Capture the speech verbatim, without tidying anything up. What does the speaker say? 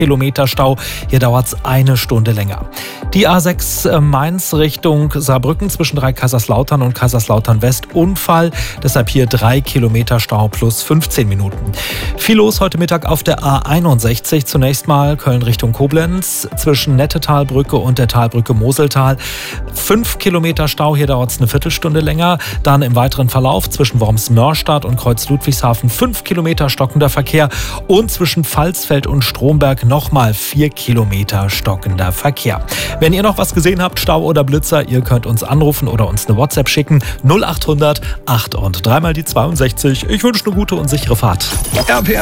Kilometer Stau. Hier dauert es eine Stunde länger. Die A sechs Mainz Richtung Saarbrücken zwischen Dreikaiserslautern und Kaiserslautern West Unfall. Deshalb hier drei Kilometer Stau plus fünfzehn Minuten. Viel los heute Mittag auf der A einundsechzig. Zunächst mal Köln Richtung Koblenz zwischen Nettetalbrücke und der Talbrücke Moseltal. Fünf Kilometer Stau, hier dauert es eine Viertelstunde länger. Dann im weiteren Verlauf zwischen Worms-Mörstadt und Kreuz Ludwigshafen fünf Kilometer stockender Verkehr und zwischen Pfalzfeld und Stromberg nochmal vier Kilometer stockender Verkehr. Wenn ihr noch was gesehen habt, Stau oder Blitzer, ihr könnt uns anrufen oder uns eine WhatsApp schicken. null achthundert acht und dreimal die zweiundsechzig. Ich wünsche eine gute und sichere Fahrt. R P R